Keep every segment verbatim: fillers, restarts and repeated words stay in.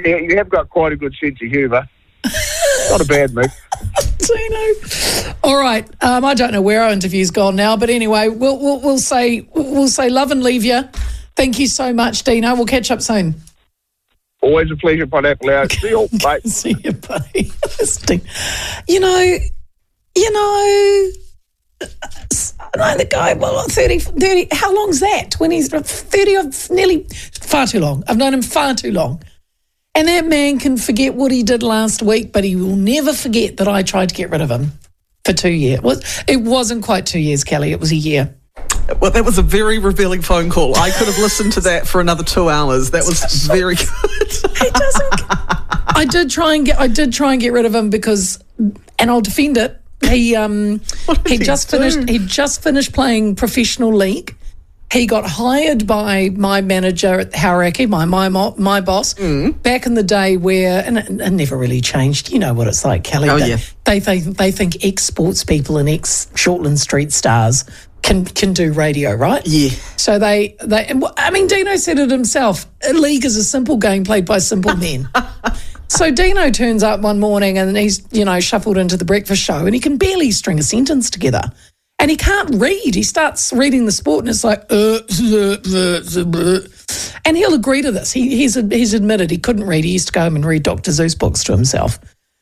you, you have got quite a good sense of humour. Not a bad move. Dino. All right. Um, I don't know where our interview's gone now, but anyway, we'll we'll, we'll say we'll say love and leave you. Thank you so much, Dino. We'll catch up soon. Always a pleasure, Pineapple Hour. See you all, mate. See you, buddy. You know, you know, no, the guy, well, thirty, thirty, how long's that? twenty, thirty, or nearly, far too long. I've known him far too long. And that man can forget what he did last week, but he will never forget that I tried to get rid of him for two years. It, was, it wasn't quite two years, Kelly. It was a year. Well, that was a very revealing phone call. I could have listened to that for another two hours. That was very good. He doesn't. I did try and get. I did try and get rid of him because, and I'll defend it. He um he just do? finished. He just finished playing professional league. He got hired by my manager at Hauraki, my my my boss, mm. back in the day where, and it, it never really changed. You know what it's like, Kelly. Oh they, yeah. They they they think ex-sports people and ex-Shortland Street stars can can do radio, right? Yeah. So they, they I mean, Dino said it himself, a league is a simple game played by simple men. So Dino turns up one morning and he's, you know, shuffled into the breakfast show and he can barely string a sentence together. And he can't read. He starts reading the sport and it's like, uh, uh, uh, uh, and he'll agree to this. He, he's he's admitted he couldn't read. He used to go home and read Doctor Zeus books to himself.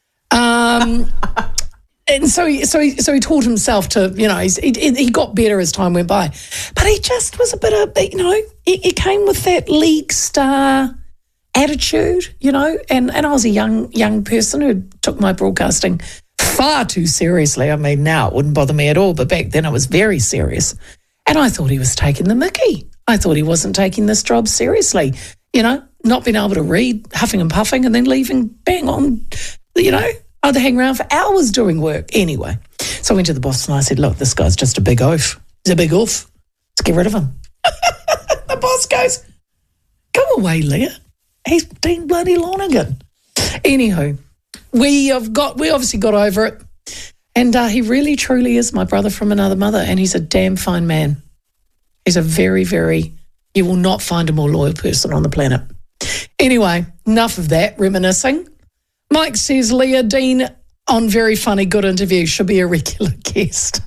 Um... And so he, so he, so he taught himself to, you know, he's, he, he got better as time went by. But he just was a bit of, you know, he, he came with that league star attitude, you know, and, and I was a young young person who took my broadcasting far too seriously. I mean, now it wouldn't bother me at all, but back then it was very serious. And I thought he was taking the mickey. I thought he wasn't taking this job seriously, you know, not being able to read, huffing and puffing, and then leaving bang on, you know. I'd hang around for hours doing work. Anyway, so I went to the boss and I said, look, this guy's just a big oaf. He's a big oaf. Let's get rid of him. The boss goes, go away, Leah. He's Dean bloody Lonergan. Anywho, we have got, we obviously got over it. And uh, he really, truly is my brother from another mother. And he's a damn fine man. He's a very, very, you will not find a more loyal person on the planet. Anyway, enough of that reminiscing. Mike says Leah Dean on Very Funny Good Interview should be a regular guest.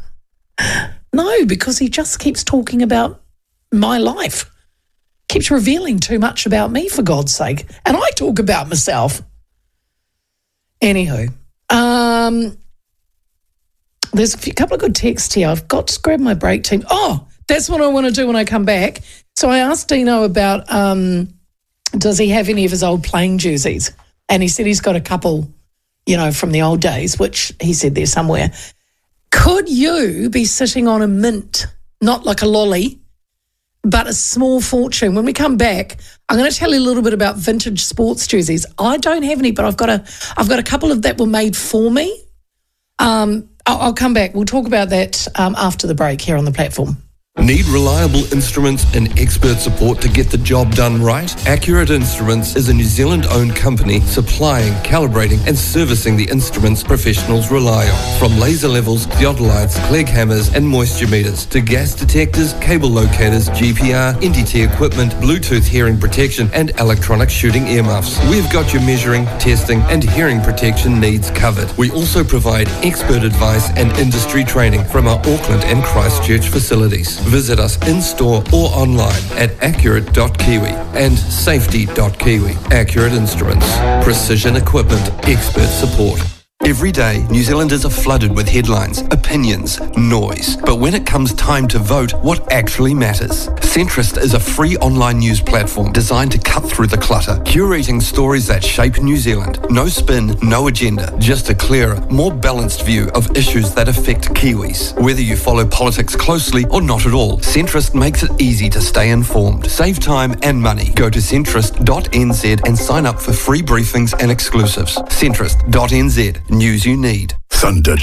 No, because he just keeps talking about my life. Keeps revealing too much about me, for God's sake. And I talk about myself. Anywho, um, there's a few, couple of good texts here. I've got to grab my break team. Oh, that's what I want to do when I come back. So I asked Dino about um, does he have any of his old playing jerseys? And he said he's got a couple, you know, from the old days, which he said they're somewhere. Could you be sitting on a mint, not like a lolly, but a small fortune? When we come back, I'm going to tell you a little bit about vintage sports jerseys. I don't have any, but I've got a, I've got a couple of that were made for me. Um, I'll, I'll come back. We'll talk about that um, after the break here on the platform. Need reliable instruments and expert support to get the job done right? Accurate Instruments is a New Zealand-owned company supplying, calibrating and servicing the instruments professionals rely on. From laser levels, theodolites, Clegg hammers and moisture meters to gas detectors, cable locators, G P R, N D T equipment, Bluetooth hearing protection and electronic shooting earmuffs. We've got your measuring, testing and hearing protection needs covered. We also provide expert advice and industry training from our Auckland and Christchurch facilities. Visit us in-store or online at accurate dot kiwi and safety dot kiwi. Accurate Instruments. Precision equipment. Expert support. Every day, New Zealanders are flooded with headlines, opinions, noise. But when it comes time to vote, what actually matters? Centrist is a free online news platform designed to cut through the clutter, curating stories that shape New Zealand. No spin, no agenda, just a clearer, more balanced view of issues that affect Kiwis. Whether you follow politics closely or not at all, Centrist makes it easy to stay informed. Save time and money. Go to centrist dot n z and sign up for free briefings and exclusives. centrist dot n z. News you need. Thunder